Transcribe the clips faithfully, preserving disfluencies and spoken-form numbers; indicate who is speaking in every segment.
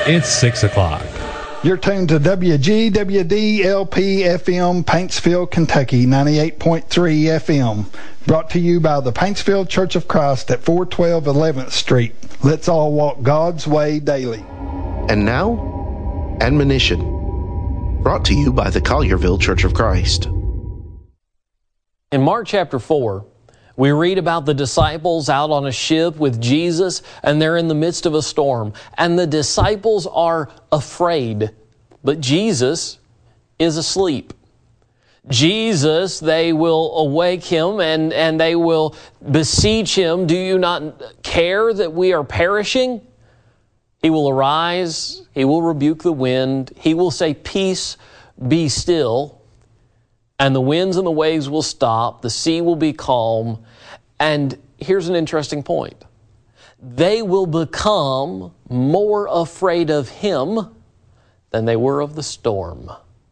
Speaker 1: It's six o'clock.
Speaker 2: You're tuned to W G W D L P F M, Paintsville, Kentucky, ninety-eight point three F M. Brought to you by the Paintsville Church of Christ at four twelve eleventh Street. Let's all walk God's way daily.
Speaker 3: And now, admonition. Brought to you by the Collierville Church of Christ.
Speaker 4: In Mark chapter four, we read about the disciples out on a ship with Jesus, and they're in the midst of a storm. And the disciples are afraid, but Jesus is asleep. Jesus, they will awake him and, and they will beseech him, "Do you not care that we are perishing?" He will arise, he will rebuke the wind, he will say, "Peace, be still." And the winds and the waves will stop, the sea will be calm. And here's an interesting point. They will become more afraid of him than they were of the storm.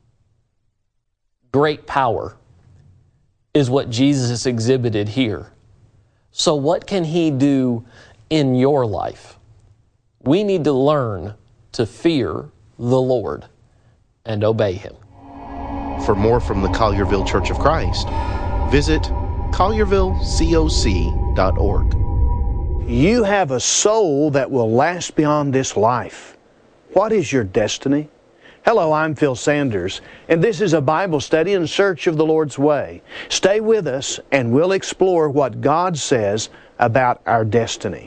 Speaker 4: Great power is what Jesus exhibited here. So what can he do in your life? We need to learn to fear the Lord and obey him.
Speaker 3: For more from the Collierville Church of Christ, visit collierville coc dot org.
Speaker 5: You have a soul that will last beyond this life. What is your destiny? Hello, I'm Phil Sanders, and this is a Bible study in search of the Lord's way. Stay with us, and we'll explore what God says about our destiny.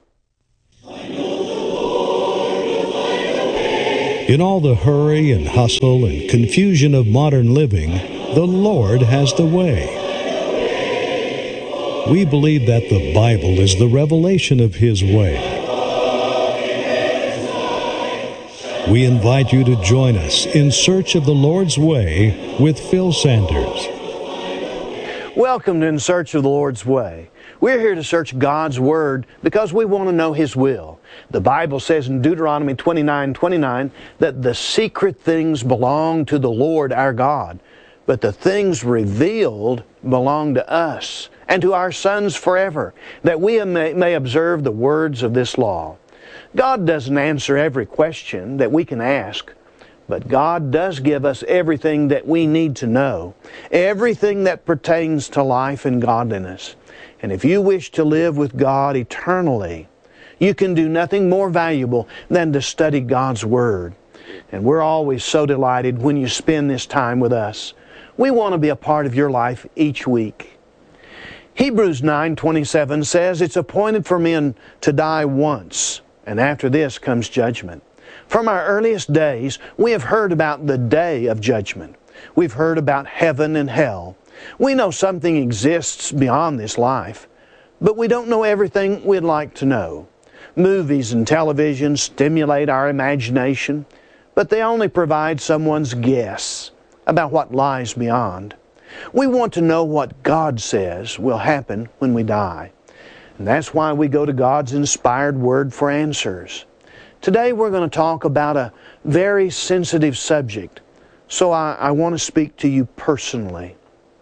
Speaker 6: In all the hurry and hustle and confusion of modern living, the Lord has the way. We believe that the Bible is the revelation of His way. We invite you to join us in search of the Lord's way with Phil Sanders.
Speaker 5: Welcome to In Search of the Lord's Way. We're here to search God's Word because we want to know His will. The Bible says in Deuteronomy twenty-nine twenty-nine that the secret things belong to the Lord our God, but the things revealed belong to us and to our sons forever, that we may, may observe the words of this law. God doesn't answer every question that we can ask, but God does give us everything that we need to know, everything that pertains to life and godliness. And if you wish to live with God eternally, you can do nothing more valuable than to study God's Word. And we're always so delighted when you spend this time with us. We want to be a part of your life each week. Hebrews nine twenty-seven says, "It's appointed for men to die once, and after this comes judgment." From our earliest days, we have heard about the day of judgment. We've heard about heaven and hell. We know something exists beyond this life, but we don't know everything we'd like to know. Movies and television stimulate our imagination, but they only provide someone's guess about what lies beyond. We want to know what God says will happen when we die. And that's why we go to God's inspired Word for answers. Today we're going to talk about a very sensitive subject, so I, I want to speak to you personally.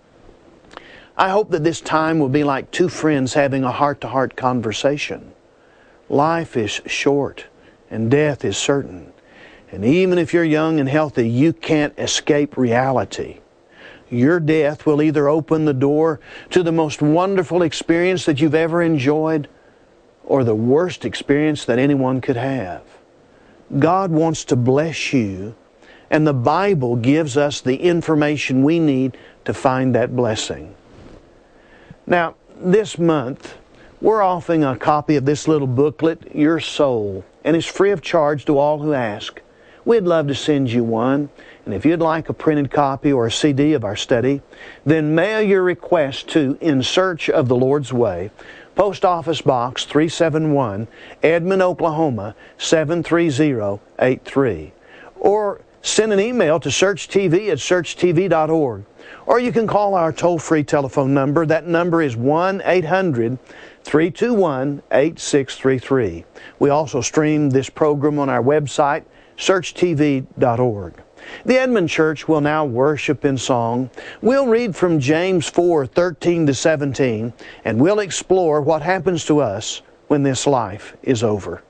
Speaker 5: I hope that this time will be like two friends having a heart-to-heart conversation. Life is short, and death is certain. And even if you're young and healthy, you can't escape reality. Your death will either open the door to the most wonderful experience that you've ever enjoyed, or the worst experience that anyone could have. God wants to bless you, and the Bible gives us the information we need to find that blessing. Now, this month, we're offering a copy of this little booklet, Your Soul, and it's free of charge to all who ask. We'd love to send you one, and if you'd like a printed copy or a C D of our study, then mail your request to In Search of the Lord's Way, Post Office Box three seventy-one, Edmond, Oklahoma seven three zero eight three. Or send an email to search T V at search T V dot org. Or you can call our toll-free telephone number. That number is one eight hundred three two one eight six three three. We also stream this program on our website, search T V dot org. The Edmond Church will now worship in song. We'll read from James four thirteen to seventeen, and we'll explore what happens to us when this life is over.